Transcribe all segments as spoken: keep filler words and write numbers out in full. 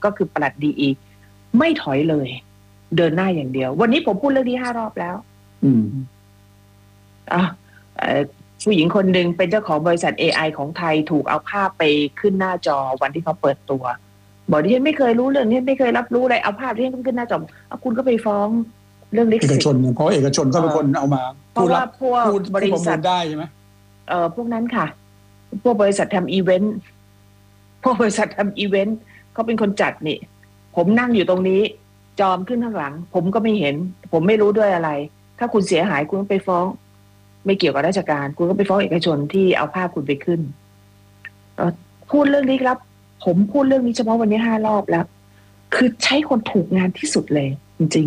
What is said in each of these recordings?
ก็คือปลัดดีอีไม่ถอยเลยเดินหน้าอย่างเดียววันนี้ผมพูดเรื่องที่ห้ารอบแล้วอืมอ่ะผู้หญิงคนหนึ่งเป็นเจ้าของบริษัท เอ ไอ ของไทยถูกเอาภาพไปขึ้นหน้าจอวันที่เขาเปิดตัวบอกดิฉันไม่เคยรู้เรื่องนี้ไม่เคยรับรู้อะไรเอาภาพที่ขึ้นหน้าจอเอาคุณก็ไปฟ้องเรื่องลิขสิทธิ์เอกชนเพราะเอกชนก็เป็นคนเอามาเพราะว่าพวกบริษัทได้ใช่ไหมเออพวกนั้นค่ะพวกบริษัททำอีเวนต์พวกบริษัททำอีเวนต์เขาเป็นคนจัดนี่ผมนั่งอยู่ตรงนี้จอมขึ้นข้างหลังผมก็ไม่เห็นผมไม่รู้ด้วยอะไรถ้าคุณเสียหายคุณก็ไปฟ้องไม่เกี่ยวกับราชการคุณก็ไปฟ้องเอกชนที่เอาภาพคุณไปขึ้นพูดเรื่องนี้ครับผมพูดเรื่องนี้เฉพาะวันนี้ห้ารอบแล้วคือใช้คนถูกงานที่สุดเลยจริง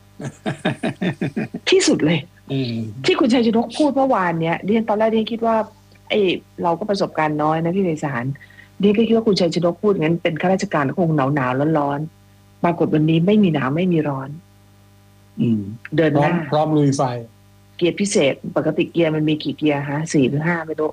ๆที่สุดเลยที่คุณชัยชนกพูดเมื่อวานเนี้ยดิฉันตอนแรกดิฉันคิดว่าไอ้เราก็ประสบการณ์น้อยนะพี่ไพศาลดิฉันก็คิดว่าคุณชัยชนกพูดงั้นเป็นข้าราชการคงหนาวหนาวร้อนร้อนปรากฏวันนี้ไม่มีหนาวไม่มีร้อนเดินหน้าพร้อมลุยไฟเกียร์พิเศษปกติเกียร์มันมีกี่เกียร์ฮะสี่หรือห้าไม่รู้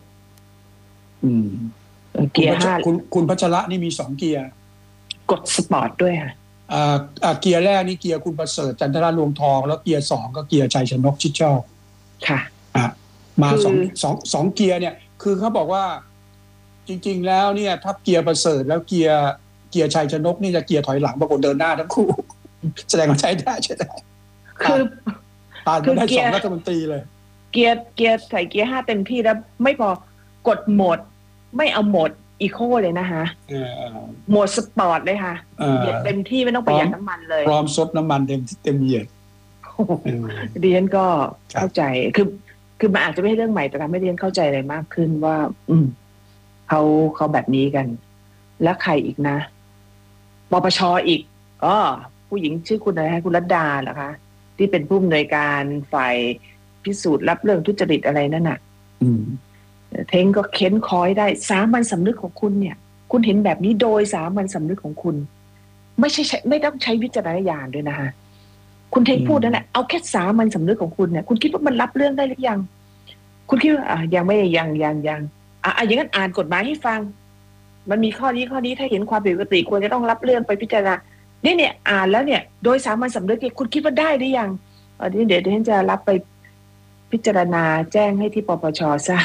เกียร์ห้าคุณคุณพัชระนี่มีสองเกียร์กดสปอร์ตด้วยค่ะอ่าอ่าเกียร์แรกนี่เกียร์คุณประเสริฐจันทราลวงทองแล้วเกียร์สองก็เกียร์ชัยชนกชิดชอบค่ะอ่ามาสองสองสองเกียร์เนี่ยคือเขาบอกว่าจริงๆแล้วเนี่ยถ้าเกียร์ประเสริฐแล้วเกียร์เกียร์ชัยชนกนี่จะเกียร์ถอยหลังปรากฏเดินหน้าทั้งคู่แสดงว่าใช้ได้ใช่ได้คือตาได้สองรัฐมนตรีเลยเกียร์เกียร์ใส่เกียร์ห้าเต็มที่แล้วไม่พอกดโหมดไม่เอาโหมดอีโคเลยนะคะโหมดสปอร์ตเลยค่ะเหยียดเต็มที่ไม่ต้องประหยัดน้ำมันเลยพร้อมซดน้ำมันเต็มเต็มเหยียดดิฉันก็เข้าใจคือคือมันอาจจะไม่ใช่เรื่องใหม่แต่ทำให้ดิฉันเข้าใจอะไรมากขึ้นว่า อืมเขาเขาแบบนี้กันแล้วใครอีกนะปปชอีกอ๋อผู้หญิงชื่อคุณอะไรคะคุณรัตดาเหรอคะที่เป็นผู้อำนวยการฝ่ายพิสูจน์รับเรื่องทุจริตอะไรนั่นน่ะเท้งก็เค้นคอยได้สามัญสำนึกของคุณเนี่ยคุณเห็นแบบนี้โดยสามัญสำนึกของคุณไม่ใช่ไม่ต้องใช้วิจารณญาณด้วยนะคะคุณเท้งพูดนั่นแหละเอาแค่สามัญสำนึกของคุณเนี่ยคุณคิดว่ามันรับเรื่องได้หรือยังคุณคิดว่าอ่ะยังไม่ยังยังยังอ่ะอย่างนั้นอ่านกฎหมายให้ฟังมันมีข้อนี้ข้อนี้ถ้าเห็นความผิดปกติควรจะต้องรับเรื่องไปพิจารณาเนี่ยเนี่ยอ่านแล้วเนี่ยโดยสามัญสำนึกเนี่ยคุณคิดว่าได้หรือยังเออเดี๋ยวเดี๋ยวฉันจะรับไปพิจารณาแจ้งให้ที่ปปชทราบ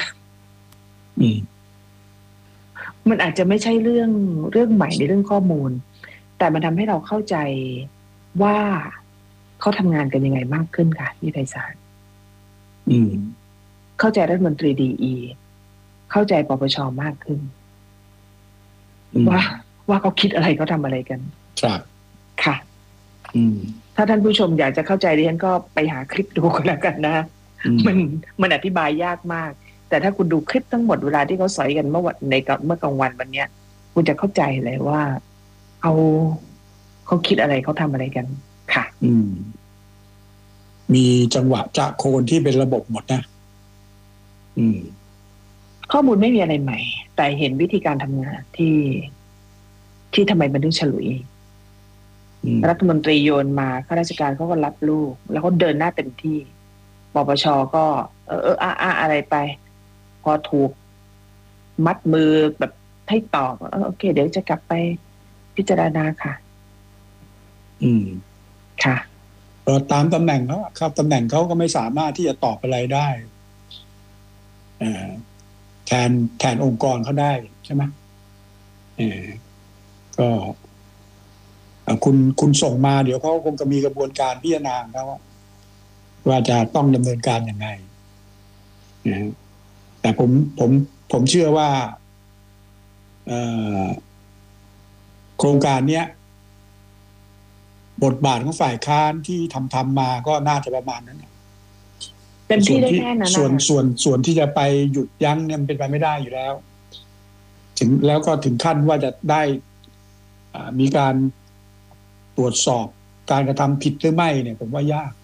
มันอาจจะไม่ใช่เรื่องเรื่องใหม่ในเรื่องข้อมูลแต่มันทำให้เราเข้าใจว่าเขาทำงานกันยังไงมากขึ้นค่ะพี่ไพศาลเข้าใจรัฐมนตรีดีอีเข้าใจปปชมากขึ้นว่าว่าเขาคิดอะไรเขาทำอะไรกันครับค่ะถ้าท่านผู้ชมอยากจะเข้าใจดิฉันก็ไปหาคลิปดูกันแล้วกันนะมันมันอธิบายยากมากแต่ถ้าคุณดูคลิปทั้งหมดเวลาที่เขาสอยกันเมื่อวันในเมื่อกลางวันวันนี้คุณจะเข้าใจเลยว่าเขาเขาคิดอะไรเขาทำอะไรกันค่ะอืมมีจังหวะจะโคนที่เป็นระบบหมดนะอืมข้อมูลไม่มีอะไรใหม่แต่เห็นวิธีการทำงานที่ที่ทำไมมันถึงฉลุยรัฐมนตรีโยนมาข้าราชการเขาก็รับลูกแล้วเขาเดินหน้าเต็มที่ปปชก็เออเอออาอะไรไปพอถูกมัดมือแบบให้ตอบเออโอเคเดี๋ยวจะกลับไปพิจารณาค่ะอืมค่ะก็ตามตำแหน่งเขาครับตำแหน่งเขาก็ไม่สามารถที่จะตอบอะไรได้อ่าแทนแทนองค์กรเขาได้ใช่ไหมเออก็คุณคุณส่งมาเดี๋ยวเขาคงจะมีกระบวนการพิจารณาเขาว่าจะต้องดำเนินการยังไงนะแต่ผมผมผมเชื่อว่าโครงการเนี้ยบทบาทของฝ่ายค้านที่ทำทำมาก็น่าจะประมาณนั้นเต็มที่ได้แค่นั้นส่วนส่วนส่วนที่จะไปหยุดยั้งเนี่ยมันเป็นไปไม่ได้อยู่แล้วถึงแล้วก็ถึงขั้นว่าจะได้มีการตรวจสอบการกระทำผิดหรือไม่เนี่ยผมว่ายาก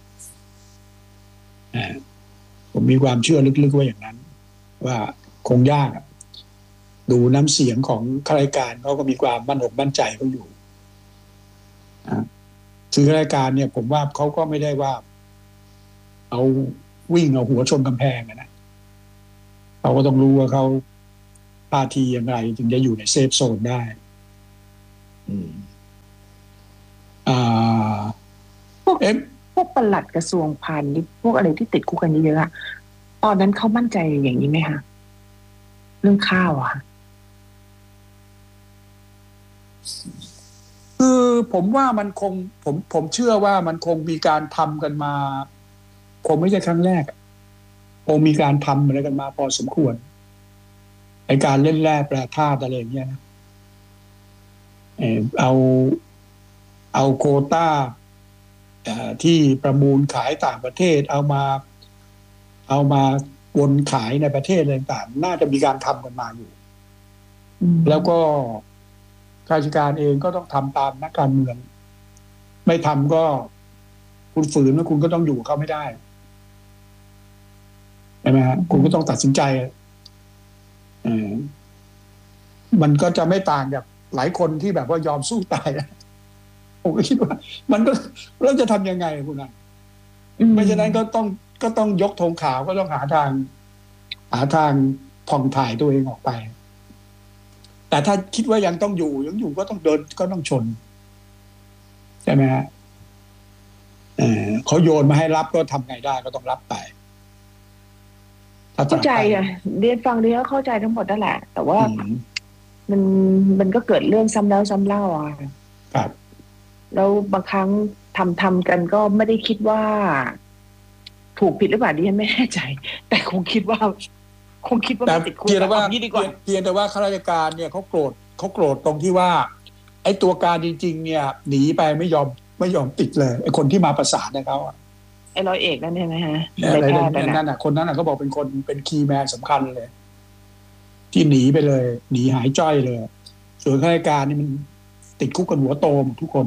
ผมมีความเชื่อลึกๆว่าอย่างนั้นว่าคงยากดูน้ำเสียงของข้าราชการเขาก็มีความมั่นอกมั่นใจเขาอยู่คือข้าราชการเนี่ยผมว่าเขาก็ไม่ได้ว่าเอาวิ่งเอาหัวชนกำแพงนะเขาก็ต้องรู้ว่าเขาท่าทีอย่างไรถึงจะอยู่ในเซฟโซนได้วกพวกปลัดกระทรวงพาณิชย์พวกอะไรที่ติดคุกกันเยอะๆตอนนั้นเขามั่นใจอย่างนี้ไหมคะเรื่องข้าวอ่ะคือผมว่ามันคงผมผมเชื่อว่ามันคงมีการทำกันมาคงไม่ใช่ครั้งแรกคงมีการทำอะไรกันมาพอสมควรในการเล่นแร่แปรธาตุอะไรอย่างเงี้ยนะเออเอาเอาโควต้าที่ประมูลขายต่างประเทศเอามาเอามาวนขายในประเทศอะไรต่างๆน่าจะมีการทำกันมาอยู่แล้วก็ข้าราชการเองก็ต้องทำตามนักการเมืองไม่ทำก็คุณฝืนแล้วคุณก็ต้องอยู่เขาไม่ได้ใช่ไหมฮะคุณก็ต้องตัดสินใจเออมันก็จะไม่ต่างจากหลายคนที่แบบว่ายอมสู้ตายนะผมก็คิดว่ามันก็เราจะทำยังไงคุณอ่ะไม่ฉะนั้นก็ต้องก็ต้องยกธงขาวก็ต้องหาทางหาทางผ่องถ่ายตัวเองออกไปแต่ถ้าคิดว่ายังต้องอยู่ยังอยู่ก็ต้องเดินก็ต้องชนใช่ไหมฮะเออเขาโยนมาให้รับก็ทำไงได้ก็ต้องรับไปเข้าใจอะเรียนฟังเรียนก็เข้าใจทั้งหมดนั่นแหละแต่ว่ามันมันก็เกิดเรื่องซ้ำแล้วซ้ำเล่าอ่ะครับแล้วบางครั้งทำทำกันก็ไม่ได้คิดว่าถูกผิดหรือเปล่าดิฉันไม่แน่ใจแต่คงคิดว่าคงคิดว่าไม่ติดคุกแต่ว่านี่ดีกว่าเพียงแต่ว่าข้าราชการเนี่ยเขาโกรธเขาโกรธตรงที่ว่าไอ้ตัวการจริงๆเนี่ยหนีไปไม่ยอมไม่ยอมติดเลยไอ้คนที่มาประสานเนี่ยเขาไอ้ร้อยเอกนั่นใช่ไหมฮะอะไรนั่นน่ะคนนั้นน่ะเขาบอกเป็นคนเป็นคีย์แมนสำคัญเลยที่หนีไปเลยหนีหายจ้อยเลยส่วนข้าราชการนี่มันติดคุกกันหัวโตหมดทุกคน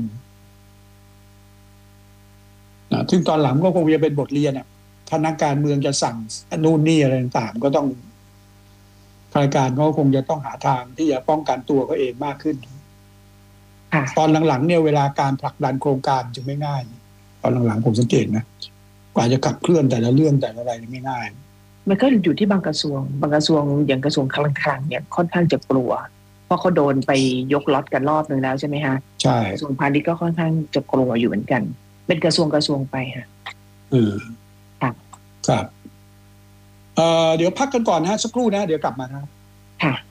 นะซึ่งตอนหลังก็คงจะเป็นบทเรียนอ่ะถ้านักการเมืองจะสั่งนู่นนี่อะไรต่างๆก็ต้องข้าราชการเขาคงจะต้องหาทางที่จะป้องกันตัวเขาเองมากขึ้นตอนหลังๆเนี่ยเวลาการผลักดันโครงการจึงไม่ง่ายตอนหลังๆผมสังเกตนะกว่าจะขับเคลื่อนแต่ละเรื่องแต่ละอะไรไม่ง่ายมันก็อยู่ที่บางกระทรวงบางกระทรวงอย่างกระทรวงคลังเนี่ยค่อนข้างจะกลัวเพราะเขาโดนไปยกล็อตกันรอบนึงแล้วใช่ไหมฮะใช่กระทรวงพาณิชย์ก็ค่อนข้างจะกลัวอยู่เหมือนกันเป็นกระทรวงกระทรวงไปฮะอืมครับครับเอ่อเดี๋ยวพักกันก่อนนะสักครู่นะเดี๋ยวกลับมาครับค่ะ